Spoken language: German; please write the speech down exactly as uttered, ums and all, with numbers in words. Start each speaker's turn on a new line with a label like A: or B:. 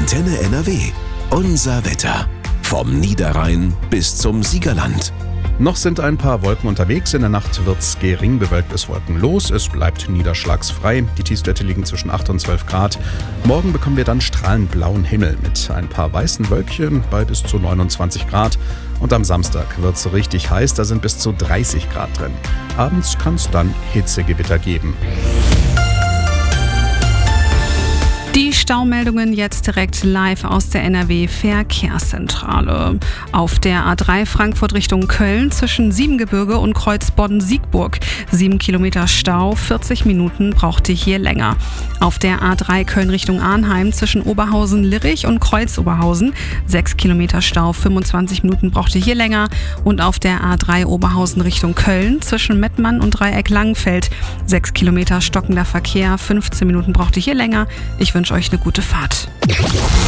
A: Antenne N R W. Unser Wetter. Vom Niederrhein bis zum Siegerland.
B: Noch sind ein paar Wolken unterwegs. In der Nacht wird's gering bewölkt bis wolkenlos. Es bleibt niederschlagsfrei. Die Tiefstwerte liegen zwischen acht und zwölf Grad. Morgen bekommen wir dann strahlend blauen Himmel mit ein paar weißen Wölkchen bei bis zu neunundzwanzig Grad. Und am Samstag wird's richtig heiß. Da sind bis zu dreißig Grad drin. Abends kann es dann Hitzegewitter geben.
C: Die Staumeldungen jetzt direkt live aus der N R W-Verkehrszentrale. Auf der A drei Frankfurt Richtung Köln zwischen Siebengebirge und Kreuz Bodden-Siegburg. Sieben Kilometer Stau, vierzig Minuten braucht ihr hier länger. Auf der A drei Köln Richtung Arnheim zwischen Oberhausen-Lirich und Kreuz-Oberhausen. Sechs Kilometer Stau, fünfundzwanzig Minuten braucht ihr hier länger. Und auf der A drei Oberhausen Richtung Köln zwischen Mettmann und Dreieck-Langenfeld. Sechs Kilometer stockender Verkehr, fünfzehn Minuten braucht ihr hier länger. Ich wünsche euch eine gute Fahrt.